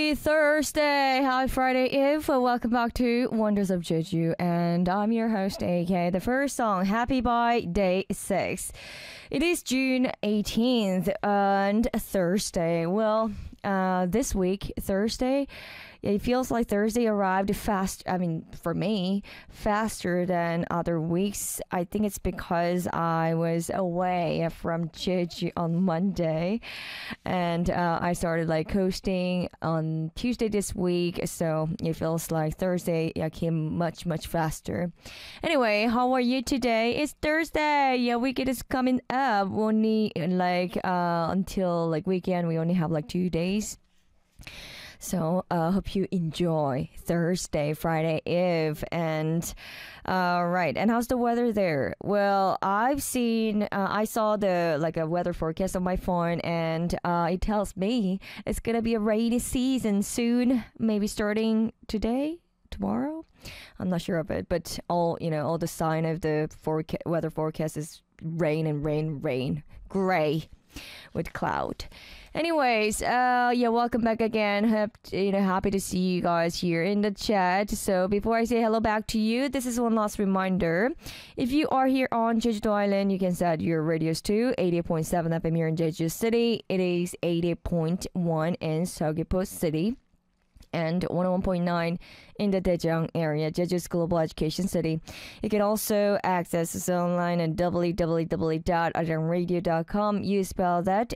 Happy Thursday, happy Friday Eve. Welcome back to Wonders of Jeju, and I'm your host AK. The first song, Happy by Day 6. It is June 18th and Thursday. Well, this week, Thursday, it feels like Thursday arrived fast. I mean, for me, faster than other weeks. I think it's because I was away from Jeju on Monday, and I started like coasting on Tuesday this week. So it feels like Thursday came much faster. Anyway, how are you today? It's Thursday. Yeah, weekend is coming up. Only like until like weekend, we only have like 2 days. So hope you enjoy Thursday, Friday Eve, and right. And how's the weather there? Well, I saw the like a weather forecast on my phone, and it tells me it's gonna be a rainy season soon, maybe starting today, tomorrow. I'm not sure of it, but all the sign of the weather forecast is rain and rain, gray with cloud. Anyways, welcome back again. Happy to see you guys here in the chat. So before I say hello back to you, this is one last reminder. If you are here on Jeju Island, you can set your radios to 88.7 FM here in Jeju City. It is 88.1 in Seogwipo City, and 101.9 in the Daejeong area, Jeju's Global Education City. You can also access us online at www.arirang.radio.com. You spell that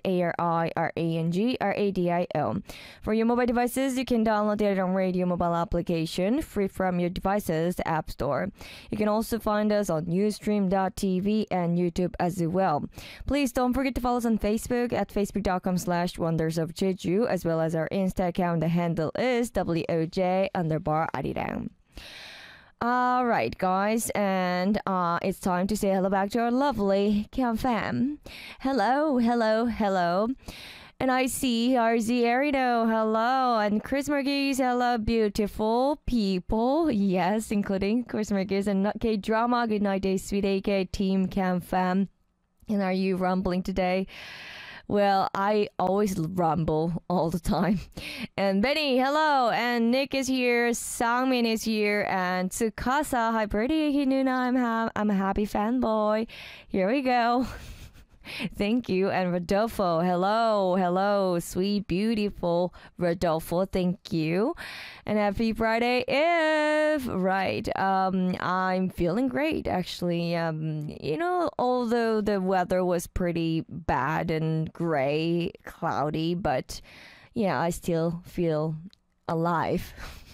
ARIRANGRADIO. For your mobile devices, you can download the Arirang Radio mobile application free from your device's app store. You can also find us on Ustream.tv and YouTube as well. Please don't forget to follow us on Facebook at facebook.com/Wonders of Jeju, as well as our Insta account. The handle is WOJ_Arirang. All right, guys, and it's time to say hello back to our lovely Cam fam. Hello. And I see RZ Erido, hello, and Chris Marquez, hello, beautiful people. Yes, including Chris Marquez and K-Drama. Good night, day, sweet AK, team Cam fam. And are you rumbling today? Well, I always rumble all the time. And Benny, hello. And Nick is here. Sangmin is here. And Tsukasa, hi, pretty Hinuna. I'm a happy fanboy. Here we go. Thank you. And Rodolfo, hello, sweet, beautiful Rodolfo, thank you. And happy Friday Eve. Right. I'm feeling great, actually. Although the weather was pretty bad and gray, cloudy, but yeah, I still feel alive.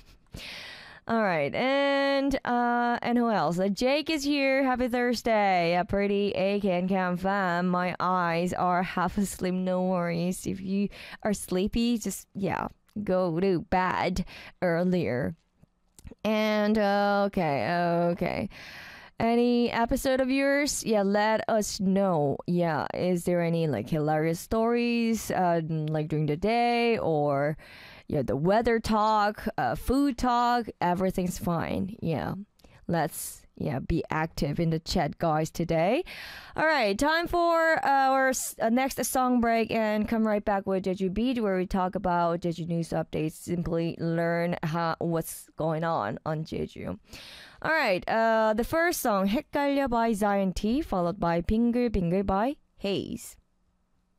All right, and who else? Jake is here. Happy Thursday. Pretty AK and Cam fam. My eyes are half asleep. No worries. If you are sleepy, just go to bed earlier. And okay. Any episode of yours? Yeah, let us know. Yeah, is there any like hilarious stories like during the day, or the weather talk, food talk, everything's fine. Yeah, let's be active in the chat, guys, today. All right, time for our next song break, and come right back with Jeju Beat, where we talk about Jeju news updates. Simply learn what's going on Jeju. All right, the first song, 헷갈려 by Zion T, followed by 빙글빙글 by Haze.